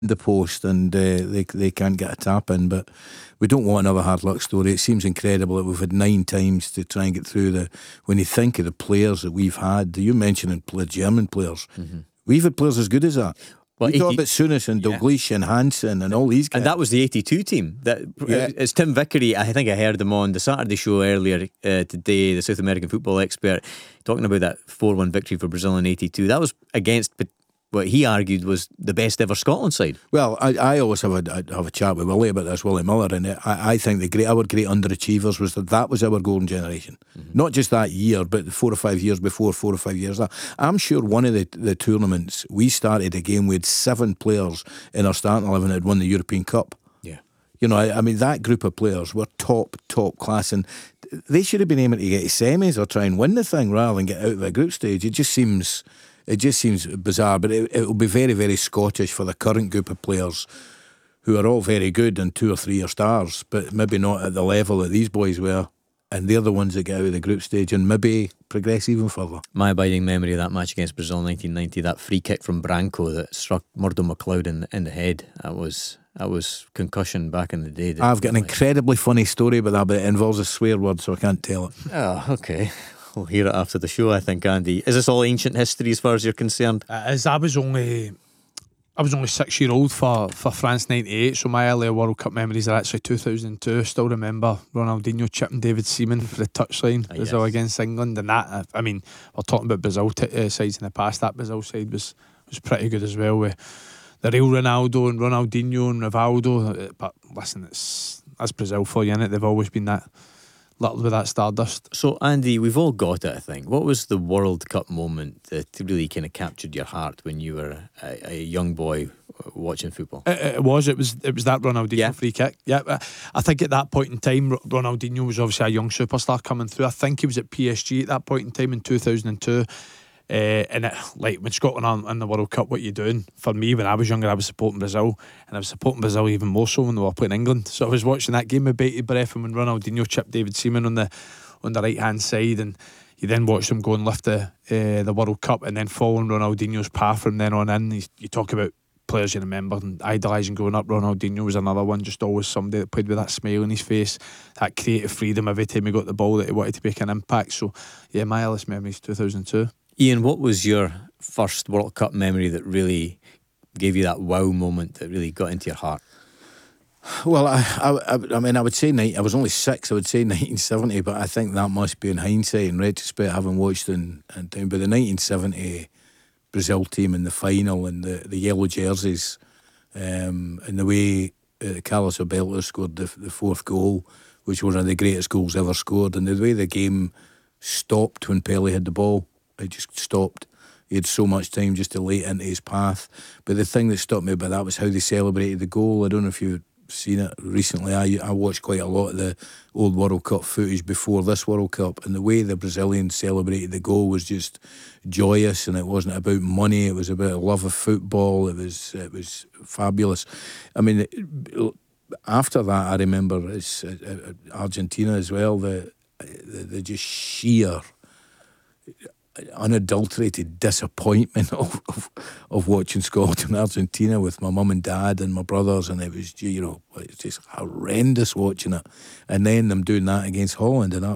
the post and they can't get a tap in. But we don't want another hard luck story. It seems incredible that we've had 9 times to try and get through. When you think of the players that we've had, you mentioned German players, we've had players as good as that. Well, you talk about Souness and Dalglish and Hansen and all these guys. And that was the 82 team. It's Tim Vickery. I think I heard him on the Saturday show earlier today, the South American football expert, talking about that 4-1 victory for Brazil in 82. That was against what he argued was the best ever Scotland side. Well, I always have a chat with Willie about this, Willie Miller, and I think our great underachievers was that was our golden generation. Not just that year, but 4 or 5 years before, 4 or 5 years. I'm sure one of the tournaments we started a game, we had 7 players in our starting 11 that had won the European Cup. Yeah, you know, I mean that group of players were top class, and they should have been aiming to get to semis or try and win the thing rather than get out of the group stage. It just seems bizarre, but it will be very, very Scottish for the current group of players who are all very good and 2 or 3 year stars, but maybe not at the level that these boys were. And they're the ones that get out of the group stage and maybe progress even further. My abiding memory of that match against Brazil in 1990, that free kick from Branco that struck Murdo McLeod in the head, that was concussion back in the day. I've got an incredibly funny story about that, but it involves a swear word, so I can't tell it. Oh, okay. We'll hear it after the show, I think, Andy. Is this all ancient history as far as you're concerned? As I was only 6-year-old for France 98, so my earlier World Cup memories are actually 2002. Still remember Ronaldinho chipping David Seaman for the touchline Brazil against England, and that, I mean, we're talking about Brazil sides in the past. That Brazil side was pretty good as well, with the real Ronaldo and Ronaldinho and Rivaldo. But listen, that's Brazil for you, innit? They've always been that little with that stardust. So Andy, we've all got it, I think. What was the World Cup moment that really kind of captured your heart when you were a young boy watching football? It was that Ronaldinho free kick. Yeah, I think at that point in time, Ronaldinho was obviously a young superstar coming through. I think he was at PSG at that point in time in 2002. And when Scotland are in the World Cup, what you doing? For me, when I was younger, I was supporting Brazil, and I was supporting Brazil even more so when they were playing England. So I was watching that game with bated breath, and when Ronaldinho chipped David Seaman on the right hand side, and you then watched him go and lift the World Cup, and then following Ronaldinho's path from then on in. You talk about players you remember and idolising growing up. Ronaldinho was another one, just always somebody that played with that smile on his face, that creative freedom every time he got the ball, that he wanted to make an impact. So yeah, my earliest memory is 2002. Ian, what was your first World Cup memory that really gave you that wow moment that really got into your heart? Well, I mean, I would say I was only 6. I would say 1970, but I think that must be in hindsight, in retrospect, having watched in time. But the 1970 Brazil team in the final and the yellow jerseys, and the way Carlos Alberto scored the 4th goal, which was one of the greatest goals ever scored, and the way the game stopped when Pelé had the ball. It just stopped. He had so much time just to lay it into his path. But the thing that stopped me about that was how they celebrated the goal. I don't know if you've seen it recently. I watched quite a lot of the old World Cup footage before this World Cup, and the way the Brazilians celebrated the goal was just joyous, and it wasn't about money. It was about a love of football. It was fabulous. I mean, after that, I remember it's Argentina as well. The just sheer, unadulterated disappointment of watching Scotland and Argentina with my mum and dad and my brothers, and it was, it's just horrendous watching it, and then them doing that against Holland, and